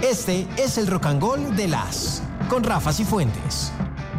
Este es el Rock and Gold de las con Rafa Cifuentes.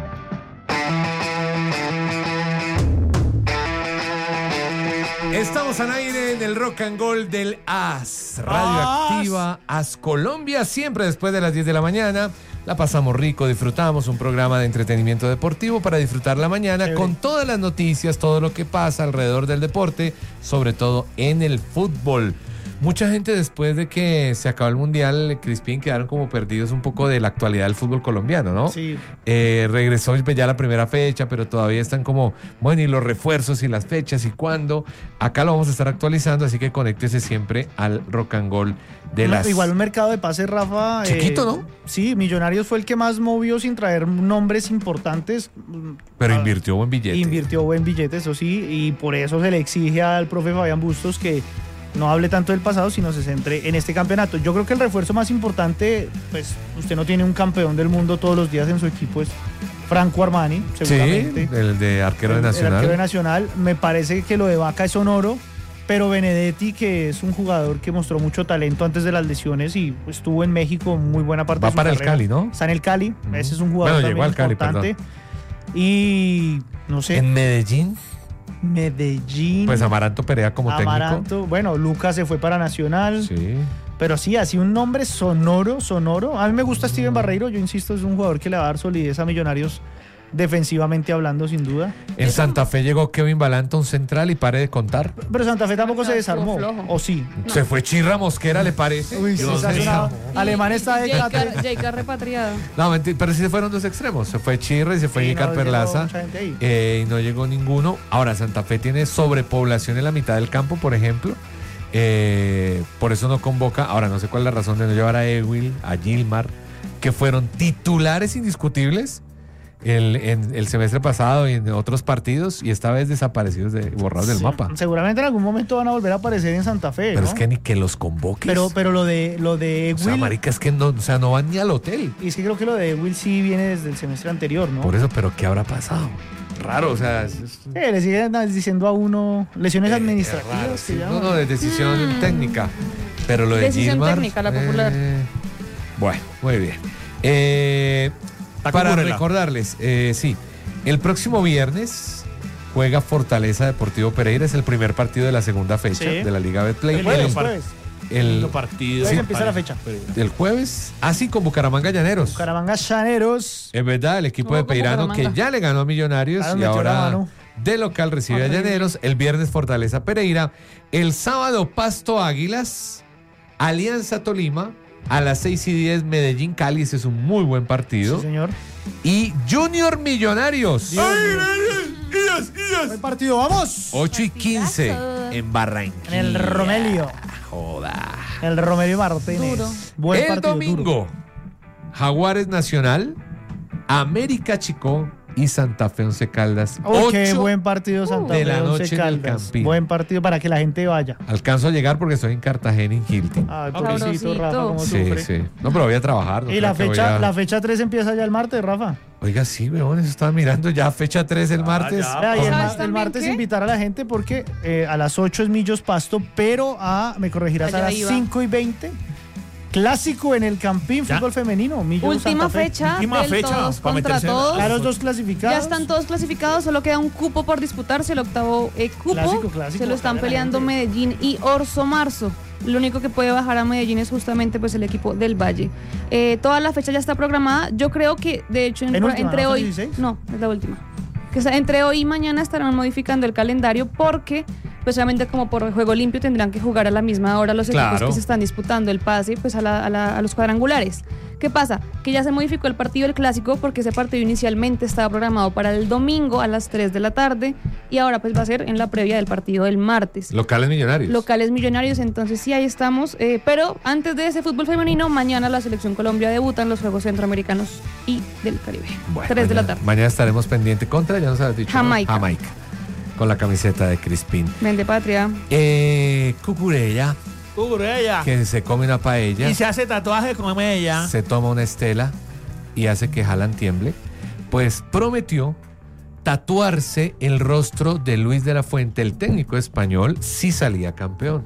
Estamos al aire en el Rock and Gold del AS, Radioactiva AS Colombia, siempre después de las 10 de la mañana. La pasamos rico, disfrutamos un programa de entretenimiento deportivo para disfrutar la mañana con todas las noticias, todo lo que pasa alrededor del deporte, sobre todo en el fútbol. Mucha gente después de que se acabó el Mundial, Crispín, quedaron como perdidos un poco de la actualidad del fútbol colombiano, ¿no? Sí. Regresó ya la primera fecha, pero todavía están como, bueno, y los refuerzos y las fechas y cuándo. Acá lo vamos a estar actualizando, así que conéctese siempre al Rock and Gold de las... Igual un mercado de pases, Rafa. Chiquito, ¿no? Sí, Millonarios fue el que más movió sin traer nombres importantes. Pero invirtió buen billete. Invirtió buen billete, eso sí, y por eso se le exige al profe Fabián Bustos que no hable tanto del pasado, sino se centre en este campeonato. Yo creo que el refuerzo más importante, pues usted no tiene un campeón del mundo todos los días en su equipo, es Franco Armani, seguramente. Sí, el de arquero de Nacional. El arquero de Nacional. Me parece que lo de Vaca es sonoro, pero Benedetti, que es un jugador que mostró mucho talento antes de las lesiones y estuvo en México muy buena parte Va de su para carrera. El Cali, ¿no? Está en el Cali, ese es un jugador también llegó al Cali, importante. Y no sé. En Medellín. Medellín. Pues Amaranto Perea como Amaranto, técnico. bueno, Lucas se fue para Nacional. Sí. Pero sí, así un nombre sonoro. A mí me gusta Steven Barreiro, yo insisto, es un jugador que le va a dar solidez a Millonarios defensivamente hablando, sin duda. En Santa Fe llegó Kevin Balanta, un central, y pare de contar. Pero Santa Fe tampoco se desarmó, ¿o sí? No. Se fue Chirra Mosquera, ¿le parece? Uy, sí, Alemán está de Jaica repatriado. No, mentira, pero sí se fueron dos extremos. Se fue Chirra y se fue Jicar Perlaza. Y no llegó ninguno. Ahora, Santa Fe tiene sobrepoblación en la mitad del campo, por ejemplo. Por eso no convoca. Ahora, no sé cuál es la razón de no llevar a Ewil, a Gilmar, que fueron titulares indiscutibles en el semestre pasado y en otros partidos, y esta vez desaparecidos, borrados del mapa. Seguramente en algún momento van a volver a aparecer en Santa Fe, pero ¿no? es que ni que los convoques. Pero lo de Ewil, o sea, marica, es que no van ni al hotel. Y es que creo que lo de Ewil sí viene desde el semestre anterior, ¿no? Por eso, pero ¿qué habrá pasado? Raro, o sea... le siguen diciendo a uno lesiones administrativas. Raro, sí. No, de decisión técnica. Pero lo de decisión Gilmar... técnica, la popular. Bueno, muy bien. Para recordarles, sí, el próximo viernes juega Fortaleza Deportivo Pereira, es el primer partido de la segunda fecha de la Liga Betplay. El jueves. El partido. Sí, empieza la fecha. El jueves, así con Bucaramanga Llaneros. Bucaramanga Llaneros. Es verdad, el equipo de Peirano que ya le ganó a Millonarios y ahora de local recibe a Llaneros. El viernes Fortaleza Pereira. El sábado Pasto Águilas, Alianza Tolima. A las 6:10 Medellín Cali, ese es un muy buen partido. Sí, señor. Y Junior Millonarios. Buen partido, vamos. 8:15 en Barranquilla. En el Romelio. Joda. El Romelio Martínez. Duro. Buen el partido, domingo, duro. Jaguares Nacional, América Chico y Santa Fe Once Caldas. Qué buen partido Santa Fe de la Once noche en el Caldas. Campín. Buen partido para que la gente vaya. Alcanzo a llegar porque estoy en Cartagena, en Hilton. Ay, pobrecito, Rafa, cómo Sí, sufre. sí. No, pero voy a trabajar. Y la fecha 3 empieza ya el martes, Rafa. Oiga, sí, weón, eso estaba mirando ya fecha 3 el martes. Y el martes invitar a la gente porque a las 8 es Millos Pasto, pero me corregirás, Allá a las iba. 5:20 clásico en el Campín, fútbol femenino. Millos Última Santa Fe. fecha del todos contra todos. A los dos clasificados. Ya están todos clasificados, solo queda un cupo por disputarse, el octavo cupo. Clásico, se lo están ojalá la peleando gente. Medellín y Orso Marzo. Lo único que puede bajar a Medellín es justamente pues el equipo del Valle. Toda la fecha ya está programada. Yo creo que, de hecho, entre hoy... 16? No, es la última. Que entre hoy y mañana estarán modificando el calendario porque, pues obviamente como por juego limpio tendrán que jugar a la misma hora los equipos que se están disputando el pase pues a los cuadrangulares. ¿Qué pasa? Que ya se modificó el partido del clásico porque ese partido inicialmente estaba programado para el domingo a las 3 de la tarde y ahora pues va a ser en la previa del partido del martes. Locales Millonarios. Entonces sí, ahí estamos. Pero antes de ese fútbol femenino, mañana la Selección Colombia debuta en los Juegos Centroamericanos y del Caribe. Bueno, 3 de la tarde. Mañana estaremos pendiente contra, ya nos has dicho, Jamaica. ¿no? Jamaica. Con la camiseta de Crispín. Vende patria. Cucurella. Que se come una paella. Y se hace tatuaje con ella. Se toma una estela y hace que Haaland tiemble. Pues prometió tatuarse el rostro de Luis de la Fuente, el técnico español, si salía campeón.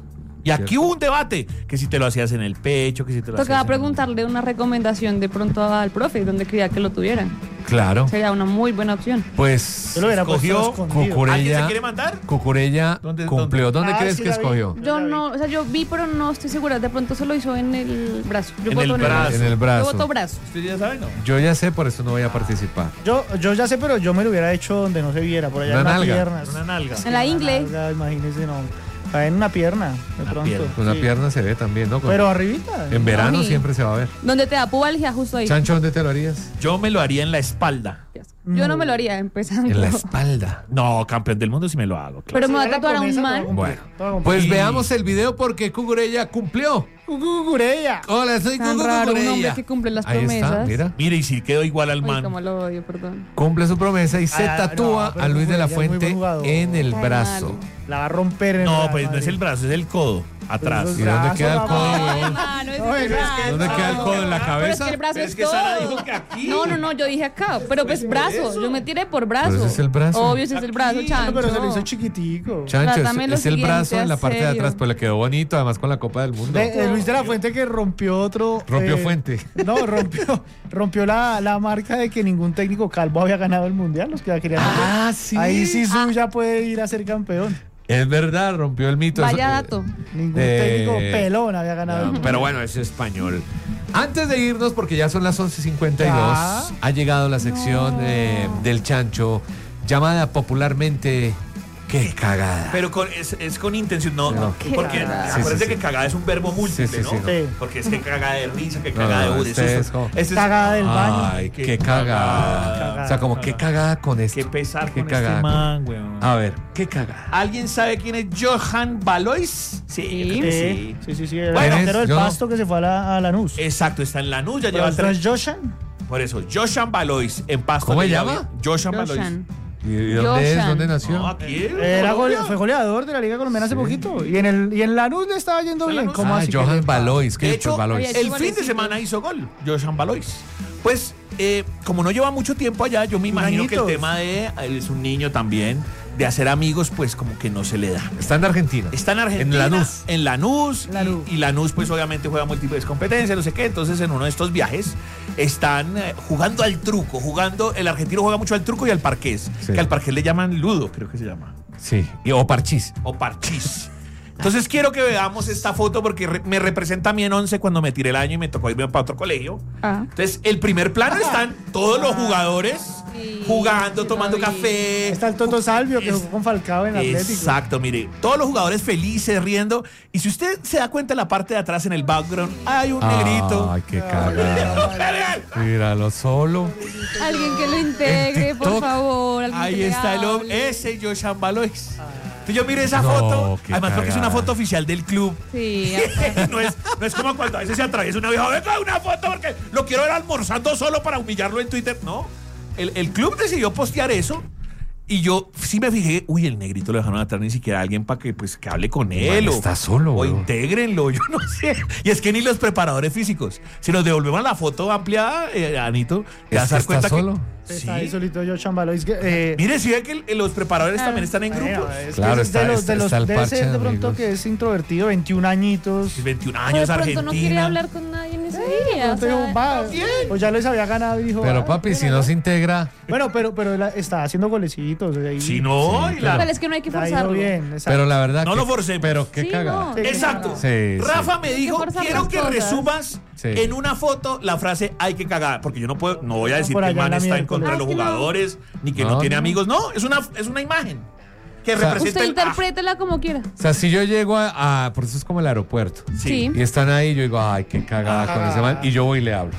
Y aquí Cierto. hubo un debate, que si te lo hacías en el pecho, que si te lo Tocaba hacías preguntarle una recomendación de pronto al profe, donde quería que lo tuvieran. Claro. Sería una muy buena opción. Pues Yo lo hubiera puesto Escogió escondido. ¿Alguien se Cucurella, quiere mandar? Cucurella ¿Dónde- cumplió. ¿Dónde Ah, crees sí que la vi. escogió? Yo no, o sea, yo vi, pero no estoy segura. De pronto se lo hizo en el brazo. Yo En voto el brazo. En el Yo brazo. voto brazo. ¿Usted ya sabe, no? Yo ya sé, por eso no voy a participar. Yo ya sé, pero yo me lo hubiera hecho donde no se viera, por allá Una en la nalga. pierna. Una nalga. En la ingle. Nalga, imagínese, no. En una pierna, de Una pronto. pierna. Una sí. pierna se ve también, ¿no? Pero arribita. En verano A mí. siempre se va a ver. Donde te da pubalgia justo ahí. Chancho, ¿dónde te lo harías? Yo me lo haría en la espalda. Yo no me lo haría empezando. En la espalda. No, campeón del mundo sí me lo hago. Claro. Pero me va a Si era tatuar a un promesa, man. todo Bueno, todo pues Y- veamos el video porque Cucurella cumplió. Cucurella. Hola, soy Tan Cucu raro un Cucurella. hombre que cumple las Ahí está, promesas. mira. Mire, y si quedó igual al Uy, man. como lo odio, perdón. Cumple su promesa y se Ah, tatúa no, pero a Luis de la Cucurella es muy Fuente buen jugador. en el Ay, brazo. mal. La va a romper en No, Real pues no es Madrid. el brazo, es el codo. Atrás. Pues ¿Y dónde brazo, queda el papá. codo, Ay, weón? mano, ese No, es el es que- brazo. ¿Dónde queda el codo? ¿En la Pero es cabeza? que el brazo Pero es es que Sara todo. dijo que aquí. No, yo dije acá. Pero pues brazo. Yo me tiré por brazo. Pero ese es el brazo. Obvio, ese es el brazo, Aquí. chancho. No, pero se lo hizo chiquitico. Chancho, Trátame lo es el siguiente, brazo en la en parte de serio. atrás, pues le quedó bonito, además con la Copa del Mundo. Luis de la Fuente que rompió otro. Rompió fuente. No, rompió la marca de que ningún técnico calvo había ganado el mundial. Los que la querían hacer. Ah, sí. Ahí sí ya puede ir a ser campeón. Es verdad, rompió el mito. Vaya Eso- dato. Ningún técnico pelón había ganado. No, pero bueno, es español. Antes de irnos, porque ya son las 11:52, Ya. ha llegado la sección del Chancho, llamada popularmente ¡Qué cagada! Pero es con intención, no. No. Porque Cagada. acuérdense Sí, sí, que cagada es un verbo múltiple, Sí, sí, ¿no? sí, no. Sí. Porque es que cagada de risa, que No, cagada no, de uno. este es como- Cagada del baño. Ay, Qué qué cagada. cagada. O sea, como qué cagada con esto. Qué pesar Qué con cagada este con- man, weón. A ver, qué cagada. ¿Alguien sabe quién es Johan Valois? Sí, Sí. El Bueno, delantero del yo no. Pasto que se fue a Lanús. Exacto, está en Lanús, ya Pero lleva ¿no 3. es Joshan? Por eso, Johan Valois en Pasto. ¿Cómo que se ya llama? había- Johan Valois. Joshan. ¿Y dónde es? Joshan. ¿Dónde nació? No, aquí. Fue goleador de la Liga Colombiana hace poquito. Y en Lanús le estaba yendo ¿En bien. Lanús? ¿Cómo Ah, así que Johan le- Valois. ¿Qué De es hecho, Valois? Oye, el fin de golecito. semana hizo gol, Johan Valois. Pues, como no lleva mucho tiempo allá, yo me imagino que el añitos. tema de, él es un niño también, de hacer amigos, pues como que no se le da. Está en Argentina. Está en Argentina. En Lanús. En Lanús. Lanús. Y Lanús, pues obviamente juega múltiples competencias, no sé qué. Entonces, en uno de estos viajes, están jugando al truco. El argentino juega mucho al truco y al parqués. Sí. Que al parqués le llaman ludo, creo que se llama. Sí. O Parchís. O parchís. Entonces quiero que veamos esta foto porque me representa a mí en 11 cuando me tiré el año y me tocó irme para otro colegio. Ah. Entonces, el primer plano están todos los jugadores Sí, jugando, sí, tomando lo vi. café. Está el Toto Salvio que Es- jugó con Falcao en Atlético. Exacto, mire, todos los jugadores felices, riendo. Y si usted se da cuenta en la parte de atrás, en el background, hay un negrito. Ay, qué cagada. Míralo solo. Alguien que lo integre, En por TikTok. favor. alguien Ahí que le está el hable. hombre, ese Johan Valois. Entonces yo mire esa No, foto, qué además porque es una cagada. foto oficial del club. Sí, no es como cuando a veces se atraviesa una vieja, venga una foto porque lo quiero ver almorzando solo para humillarlo en Twitter. No, el club decidió postear eso y yo sí me fijé, uy, el negrito lo dejaron atrás, ni siquiera alguien para que pues que hable con él. Man, está solo, o weón. intégrenlo, yo no sé. Y es que ni los preparadores físicos. Si nos devolvemos a la foto ampliada, Anito, te Es vas que a dar está cuenta solo. que... Está ahí Sí. solito Joshan Valois. Mire, si ve que los preparadores también están en grupos. Claro, está el debe parche ser de de pronto amigos. que es introvertido, 21 añitos. 21 Pero años, de pronto Argentina. no quería hablar con nadie en ese día. o Pero sea, va, pues ya les había ganado y dijo. Pero "Ah, papi, si bueno, no se integra. Bueno, pero él está haciendo golecitos. Ahí. Si no, y la- pero es que no hay que Le ha ido forzarlo. bien. exacto. Pero la verdad. No que- lo forcemos. Pero qué Sí, cagada. no. Sí. Exacto. Sí, Rafa sí. me dijo, forzar quiero las que cosas. resumas Sí. en una foto la frase hay que cagar, porque yo no puedo, no voy a decir por que el allá man en la está en miércoles. contra de los No, es que no. jugadores, ni que no, No, tiene no. amigos. No, es una imagen que O sea, representa Usted el... interprétela como quiera. O sea, si yo llego por eso es como el aeropuerto. Sí. Y están ahí, yo digo, ay, qué cagada con ese man. Y yo voy y le hablo.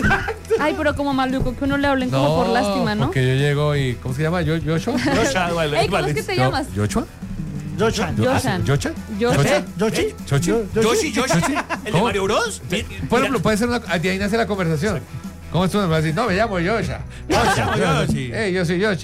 Ay, pero como maluco que uno le hablen como por lástima, ¿no? Porque yo llego y. ¿Cómo se llama? ¿Yoshua? Joshua, vale, Ey, ¿cómo es vale. que te llamas? ¿Yoshua? Joshan. Joshan. ¿Yocha? Joshan. ¿Yoshi? ¿Chochi? Yoshi, ¿el de ¿Cómo? Mario Bros? Por ejemplo, puede ser de ahí nace la conversación. ¿Cómo es tu nombre? Va a decir, no, me llamo Yosha. llamo Yoshi. Yo soy Yoshi.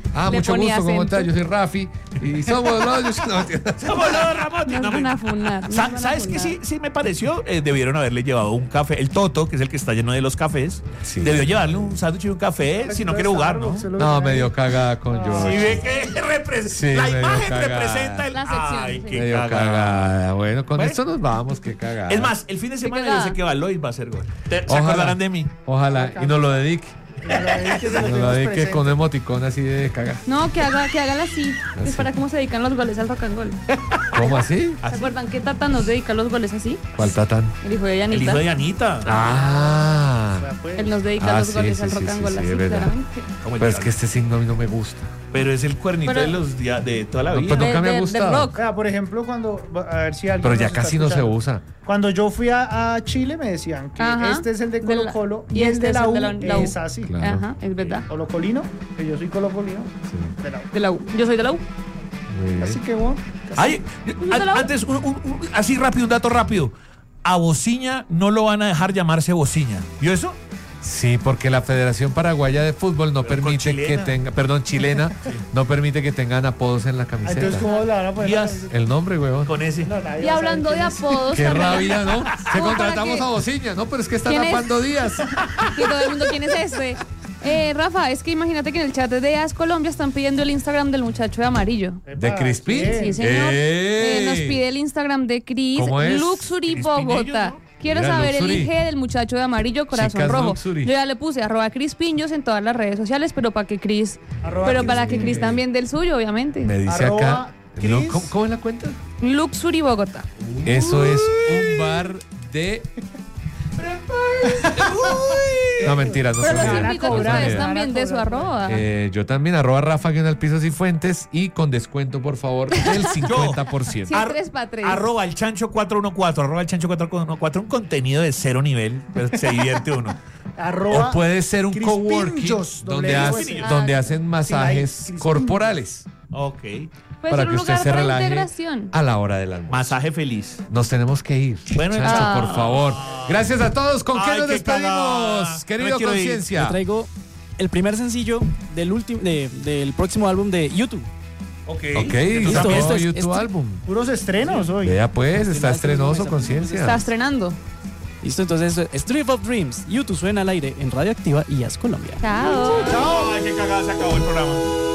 Le mucho ponía gusto, ¿cómo acento. estás? Yo soy Rafi y somos los... Somos los Ramones. Nos van a funar. nos van a ¿Sabes qué funar. sí me pareció? Debieron haberle llevado un café. El Toto, que es el que está lleno de los cafés, Sí. debió llevarle un sándwich y un café si no quiere jugar, ¿no? No, me dio cagada con Si George. ve que Sí, la medio imagen cagada. representa el... La sección, Ay, sí. qué Me dio cagada. cagada. Bueno, con Bueno. esto nos vamos, qué cagada. Es más, el fin de semana yo cagada. sé que Balois va a hacer gol. ¿Se Ojalá. acordarán de mí? Ojalá, y nos lo dedique. Nos lo dedique con un emoticón así de cagada. No, que hágala así. Es para cómo se dedican los goles al rock and roll. ¿Cómo así? ¿Se acuerdan que Tata nos dedica los goles así? ¿Cuál tatán? El hijo de El Yanita. hijo de Anita. Ah. Él nos dedica los sí, goles sí, al sí, rock and sí, roll sí, así, es verdad. claramente. Como el Pero es diablo. que este signo a mí no me gusta. Pero es el cuernito Pero- de los días de toda la No, vida. pues nunca me ha De gustado. rock. Vea, por ejemplo, cuando. A ver si alguien. Pero ya nos está casi no se escuchando. usa. Cuando yo fui a Chile me decían que Ajá. este es el de De la- Colo Colo y y el este de es la el U de la U. es así. Claro. Ajá, es verdad. Colocolino, que yo soy colocolino. De la U. De la U. Yo soy de la U. Muy bien. Así que bueno. Ay, ¿No te la- antes, así rápido, un dato rápido. A Bociña no lo van a dejar llamarse Bociña. ¿Vio eso? Sí, porque la Federación Paraguaya de Fútbol no Pero con permite que chilena. tenga, perdón, chilena, no permite que tengan apodos en la camiseta. Entonces, ¿cómo la van a poner? Díaz. El nombre, huevón. Con ese. No, nadie Y va a hablando de saber quién es. apodos. Qué también. rabia, ¿no? Se Como para contratamos que- a Bociña, no, pero es que está ¿Quién es? tapando días. Y todo el mundo, ¿quién es este? Rafa, es que imagínate que en el chat de AS Colombia están pidiendo el Instagram del muchacho de amarillo. ¿De Crispín? ¿quién? Sí, señor. ¡Ey! Nos pide el Instagram de Cris. ¿Cómo es? Luxury Crispin Bogotá. Ellos, ¿no? Quiero Mira, saber Luxury. el IG del muchacho de amarillo, corazón Chicas rojo. Luxury. Yo ya le puse @Crispinjos en todas las redes sociales, pero para que Cris, Arroba pero para que Crispin. Cris también del suyo, obviamente. Me dice Arroba acá. Cris. ¿Cómo es la cuenta? Luxury Bogotá. Eso es un bar de. No, mentiras, no Pero se los olviden. invito a que cobrar, ustedes van a también de su cobrar. arroba. Yo también, @Rafa Pisos y Fuentes y con descuento, por favor, del 50%. Sí, Ar- 3x3. Arroba el chancho 414, arroba el chancho 414, un contenido de cero nivel, pero se divierte uno. Arroba O puede ser un coworking Crispinjos, donde, doble donde S. hacen masajes Crispinjos. corporales Ok. Puede para ser que un usted lugar se para relaje integración. a la hora del almuerzo. Masaje feliz. Nos tenemos que ir. Bueno, Chacho, chao. por favor. Gracias a todos. ¿Con qué Ay, nos qué cagada. despedimos, No querido me quiero ir. Conciencia? Yo traigo el primer sencillo del próximo álbum de YouTube. Ok. Ok, Listo, sacó esto es- YouTube esto- álbum. puros estrenos hoy. Vea pues, está Final, estrenoso, está Conciencia. Está estrenando. Listo, entonces Street of Dreams, YouTube suena al aire en Radioactiva y As Colombia. Chao. Ay, qué cagada, se acabó el programa.